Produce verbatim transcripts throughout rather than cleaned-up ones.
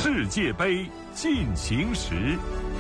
世界杯进行时。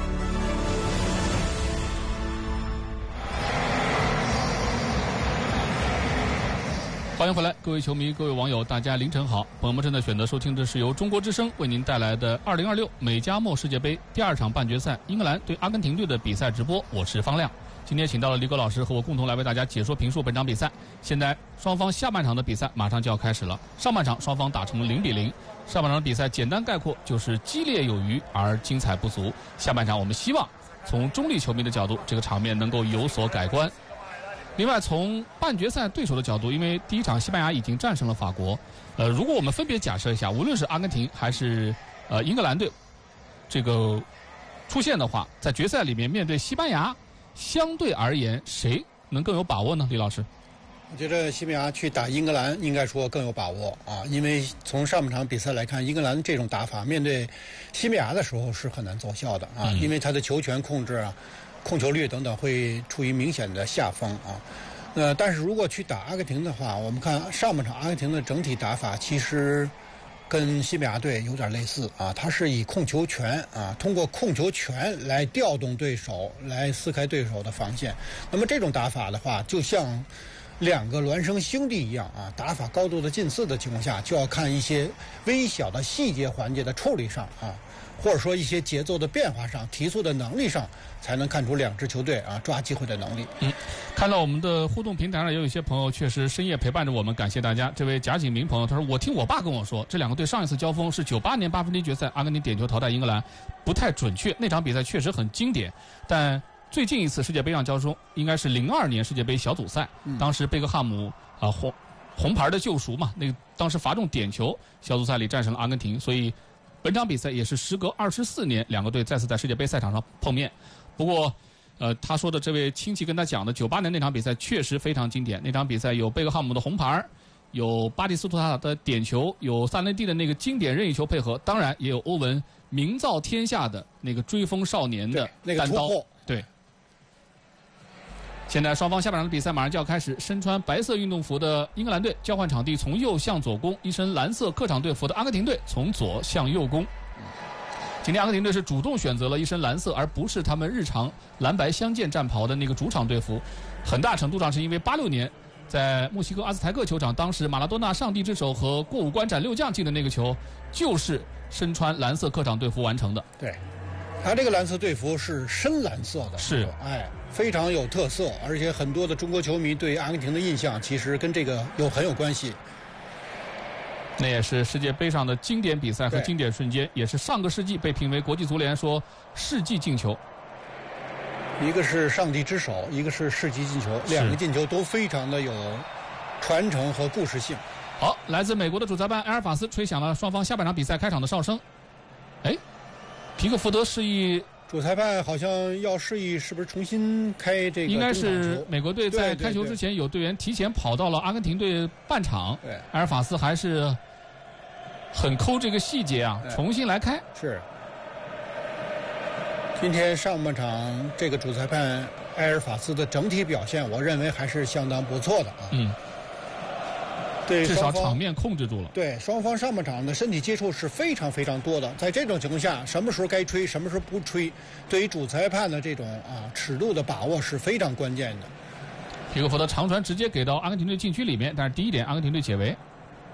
欢迎回来，各位球迷、各位网友，大家凌晨好。朋友们正在选择收听的是由中国之声为您带来的二零二六美加墨世界杯第二场半决赛英格兰对阿根廷队的比赛直播，我是方亮。今天请到了李狗老师和我共同来为大家解说评述本场比赛。现在双方下半场的比赛马上就要开始了，上半场双方打成了零比零。上半场的比赛简单概括就是激烈有余而精彩不足。下半场我们希望从中立球迷的角度，这个场面能够有所改观。另外，从半决赛对手的角度，因为第一场西班牙已经战胜了法国，呃，如果我们分别假设一下，无论是阿根廷还是呃英格兰队，这个出现的话，在决赛里面面对西班牙，相对而言谁能更有把握呢？李老师， 我觉得西班牙去打英格兰应该说更有把握啊，因为从上半场比赛来看，英格兰这种打法面对西班牙的时候是很难奏效的啊，嗯、因为他的球权控制啊。控球率等等会处于明显的下风啊，呃，但是如果去打阿根廷的话，我们看上半场阿根廷的整体打法其实跟西班牙队有点类似啊，它是以控球权啊，通过控球权来调动对手，来撕开对手的防线。那么这种打法的话，就像两个孪生兄弟一样啊，打法高度的近似的情况下，就要看一些微小的细节环节的处理上啊。或者说一些节奏的变化上、提速的能力上，才能看出两支球队啊抓机会的能力。 嗯，看到我们的互动平台上也有一些朋友确实深夜陪伴着我们，感谢大家。这位贾景明朋友他说：“我听我爸跟我说，这两个队上一次交锋是九八年八分之一决赛，阿根廷点球淘汰英格兰，不太准确。那场比赛确实很经典，但最近一次世界杯上交锋应该是零二年世界杯小组赛，嗯、当时贝克汉姆啊、呃、红红牌的救赎嘛，那个当时罚中点球，小组赛里战胜了阿根廷，所以。”本场比赛也是时隔二十四年，两个队再次在世界杯赛场上碰面。不过，呃，他说的这位亲戚跟他讲的，九八年那场比赛确实非常经典。那场比赛有贝克汉姆的红牌，有巴蒂斯图塔的点球，有萨内蒂的那个经典任意球配合，当然也有欧文名噪天下的那个追风少年的单刀。对。现在双方下半场的比赛马上就要开始，身穿白色运动服的英格兰队交换场地，从右向左攻；一身蓝色客场队服的阿根廷队从左向右攻。今天阿根廷队是主动选择了一身蓝色，而不是他们日常蓝白相间战袍的那个主场队服，很大程度上是因为八六年在墨西哥阿兹台克球场，当时马拉多纳上帝之手和过五关斩六将进的那个球，就是身穿蓝色客场队服完成的。 对。他这个蓝色队服是深蓝色的， 是， 哎，非常有特色，而且很多的中国球迷对阿根廷的印象其实跟这个有很有关系。 那也是世界杯上的经典比赛和经典瞬间，也是上个世纪被评为国际足联说世纪进球。 一个是上帝之手，一个是世纪进球，两个进球都非常的有传承和故事性。 好，来自美国的主裁判埃尔法斯吹响了双方下半场比赛开场的哨声。哎。皮克福德示意， 主裁判好像要示意，是不是重新开这个？ 应该是美国队在开球之前有队员提前跑到了阿根廷队半场， 对， 埃尔法斯还是很抠这个细节啊，重新来开。 是。今天上半场这个主裁判埃尔法斯的整体表现，我认为还是相当不错的啊。 嗯。 对， 至少场面控制住了。 对，双方上半场的身体接触是非常非常多的。在这种情况下，什么时候该吹，什么时候不吹，对于主裁判的这种啊尺度的把握是非常关键的。 皮克福德长传直接给到阿根廷队禁区里面，但是第一点，阿根廷队解围。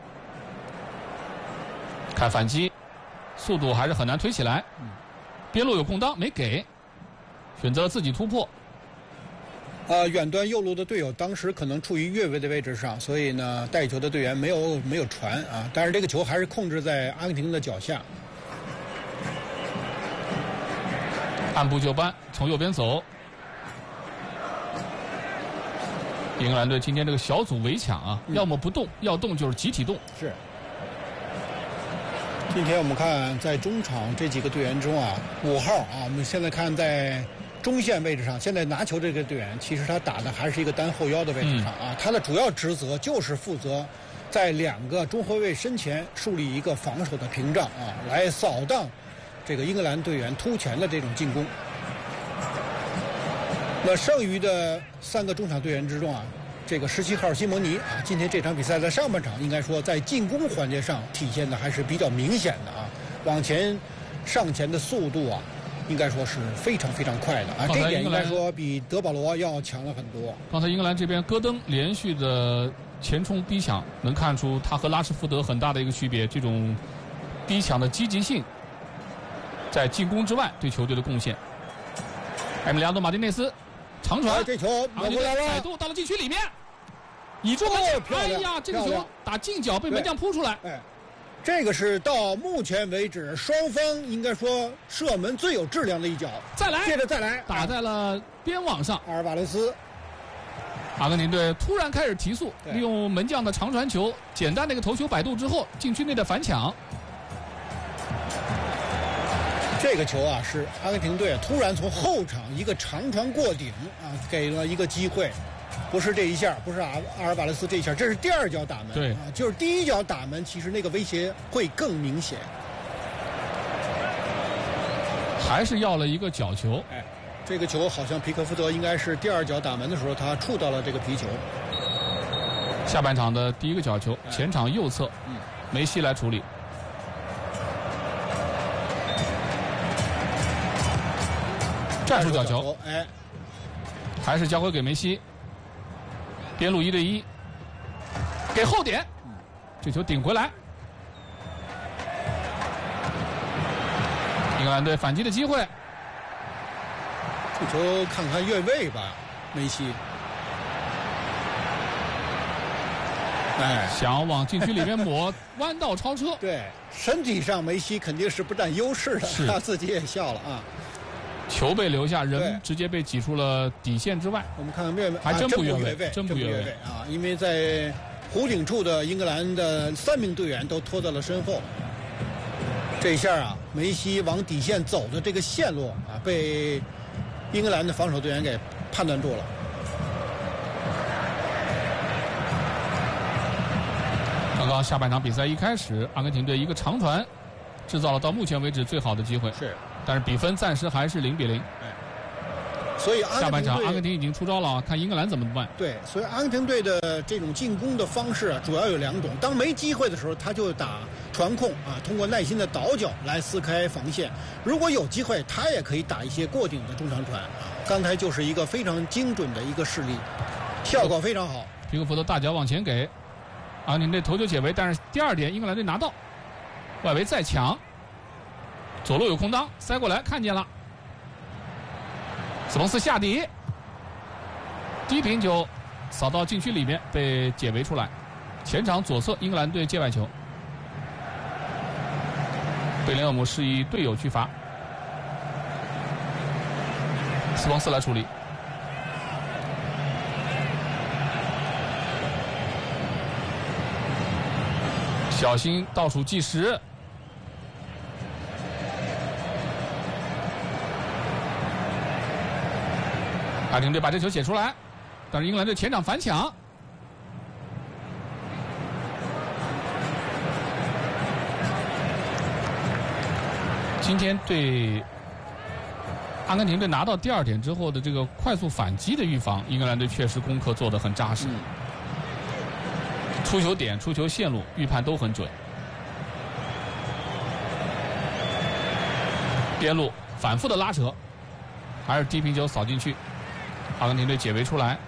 看反击，速度还是很难推起来。嗯，边路有空当没给，选择自己突破。 呃，远端右路的队友当时可能处于越位的位置上，所以呢，带球的队员没有没有传啊，但是这个球还是控制在阿根廷的脚下。 按部就班，从右边走。英格兰队今天这个小组围抢啊，嗯、要么不动，要动就是集体动。 是。今天我们看在中场这几个队员中啊，五号啊，我们现在看在。中线位置上，现在拿球这个队员，其实他打的还是一个单后腰的位置上啊。他的主要职责就是负责在两个中后卫身前树立一个防守的屏障啊，来扫荡这个英格兰队员突前的这种进攻。那剩余的三个中场队员之中啊，这个十七号西蒙尼啊，今天这场比赛在上半场应该说在进攻环节上体现的还是比较明显的啊。 往前上前的速度啊，应该说是非常非常快的啊，这一点应该说比德保罗要强了很多。 刚才英格兰这边戈登连续的前冲逼抢，能看出他和拉什福德很大的一个区别，这种逼抢的积极性在进攻之外对球队的贡献。埃米利亚诺·马丁内斯长传， 这球拿过来了，摆渡到了禁区里面，倚住门将，哎呀，这个球打近角被门将扑出来。 哎，这个是到目前为止双方应该说射门最有质量的一脚。 再来， 接着再来， 打在了边网上。 阿尔瓦雷斯， 阿根廷队突然开始提速，利用门将的长传球，简单的一个头球摆渡之后，禁区内的反抢。 这个球啊，是阿根廷队突然从后场一个长传过顶啊，给了一个机会，不是这一下，不是阿阿尔瓦雷斯这一下，这是第二脚打门。 对啊，就是第一脚打门，其实那个威胁会更明显。 还是要了一个角球。 哎，这个球好像皮克福德应该是第二脚打门的时候，他触到了这个皮球。 下半场的第一个角球，前场右侧， 嗯， 梅西来处理。战术角球， 哎， 还是交回给梅西。边路一对一，给后点，这球顶回来。英格兰队反击的机会， 这球看看越位吧，梅西。哎， 想往禁区里面抹，弯道超车。 对，身体上梅西肯定是不占优势的，他自己也笑了啊。 球被留下，人直接被挤出了底线之外。 我们看看越位， 还真不越位， 真不越位啊！因为在弧顶处的英格兰的三名队员都拖在了身后。这一下啊，梅西往底线走的这个线路啊，被英格兰的防守队员给判断住了。 刚刚下半场比赛一开始，阿根廷队一个长传，制造了到目前为止最好的机会。 是。 但是比分暂时还是零比零， 哎，所以下半场阿根廷已经出招了啊，看英格兰怎么办。 对，所以阿根廷队的这种进攻的方式啊，主要有两种。当没机会的时候，他就打传控啊，通过耐心的倒脚来撕开防线；如果有机会，他也可以打一些过顶的中长传啊。刚才就是一个非常精准的一个示例，效果非常好。 皮克福德大脚往前给，阿根廷队头球解围，但是第二点英格兰队拿到，外围再抢。左路有空当，塞过来，看见了。斯彭斯下底，低平球扫到禁区里面，被解围出来。前场左侧，英格兰队界外球，贝林厄姆示意队友去罚，斯彭斯来处理。小心倒数计时。阿根廷队把这球写出来，但是英格兰队前场反抢。今天对阿根廷队拿到第二点之后的这个快速反击的预防，英格兰队确实功课做得很扎实，嗯、出球点、出球线路预判都很准。边路反复的拉扯，还是低平球扫进去。阿根廷队解围出来，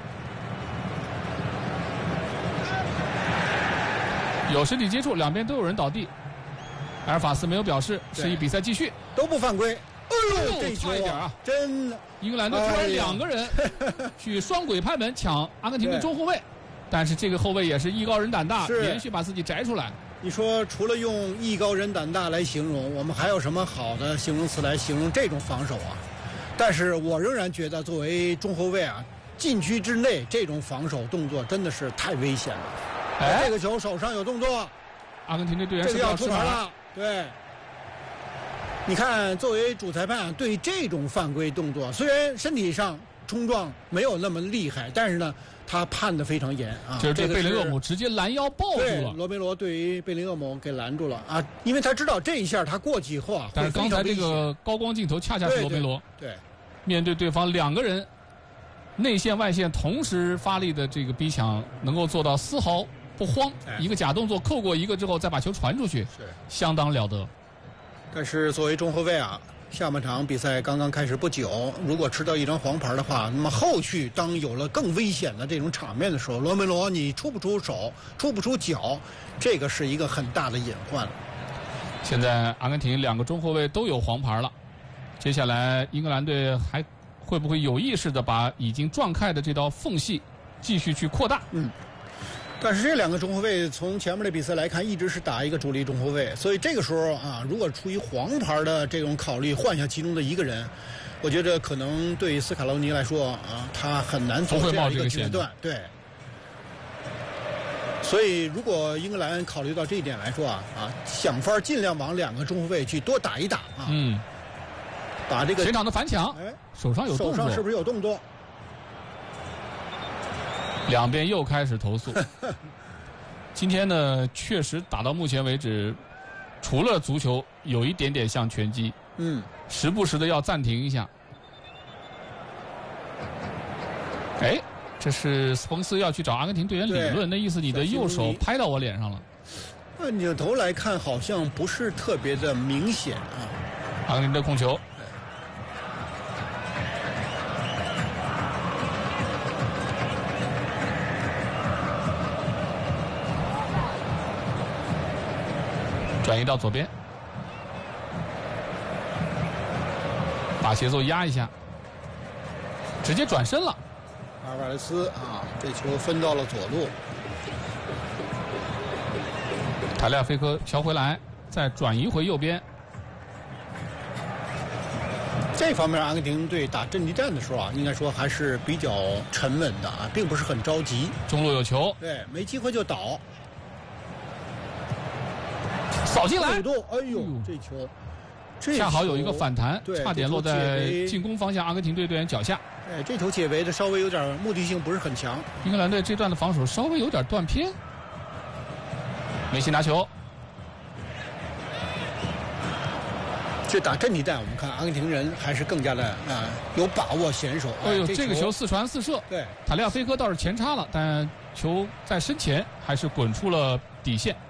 有身体接触，两边都有人倒地。埃尔法斯没有表示，示意比赛继续， 都不犯规。 哎呦，这差一点啊！ 真的， 英格兰队突然两个人去双轨拍门抢阿根廷的中后卫，但是这个后卫也是艺高人胆大，连续把自己摘出来。 你说除了用艺高人胆大来形容，我们还有什么好的形容词来形容这种防守啊？但是我仍然觉得，作为中后卫啊，禁区之内这种防守动作真的是太危险了。哎，这个球手上有动作， 阿根廷队队员这个要出牌了。对，你看，作为主裁判对这种犯规动作，虽然身体上冲撞没有那么厉害，但是呢，他判得非常严啊。 就是这贝林厄姆直接拦腰抱住了， 罗梅罗对于贝林厄姆给拦住了啊，因为他知道这一下他过去以后啊， 但是刚才这个高光镜头恰恰是罗梅罗， 对，对面对对方两个人内线外线同时发力的这个逼抢，能够做到丝毫不慌，哎、一个假动作扣过一个之后再把球传出去， 是相当了得。 但是作为中后卫啊，下半场比赛刚刚开始不久，如果吃到一张黄牌的话，那么后续当有了更危险的这种场面的时候，罗梅罗你出不出手，出不出脚，这个是一个很大的隐患。 现在阿根廷两个中后卫都有黄牌了，接下来英格兰队还会不会有意识的把已经撞开的这道缝隙继续去扩大？ 嗯。但是这两个中后卫从前面的比赛来看，一直是打一个主力中后卫，所以这个时候啊，如果出于黄牌的这种考虑换下其中的一个人，我觉得可能对于斯卡罗尼来说啊，他很难做这样一个决断。对。所以如果英格兰考虑到这一点来说啊啊，想法尽量往两个中后卫去多打一打啊。 嗯。 把这个前场的反抢，哎，手上有动作， 手上是不是有动作？ 两边又开始投诉。今天呢，确实打到目前为止，除了足球有一点点像拳击， 嗯， 时不时的要暂停一下。哎，这是斯彭斯要去找阿根廷队员理论，那意思你的右手拍到我脸上了。 那扭头来看，好像不是特别的明显啊。 阿根廷的控球。转移到左边，把节奏压一下，直接转身了。 阿尔瓦雷斯啊，这球分到了左路。 塔利亚菲科敲回来，再转移回右边。 这方面，阿根廷队打阵地战的时候啊，应该说还是比较沉稳的啊，并不是很着急。 中路有球， 对，没机会就倒。 扫进来， 哎呦，这球，这恰好有一个反弹，差点落在进攻方向阿根廷队队员脚下。 哎，这球解围的稍微有点目的性，不是很强。 英格兰队这段的防守稍微有点断片。梅西拿球， 这打阵地战，我们看阿根廷人还是更加的啊、呃、有把握娴熟。 哎呦，这个球四传四射， 对， 塔利亚菲科倒是前插了，但球在身前还是滚出了底线。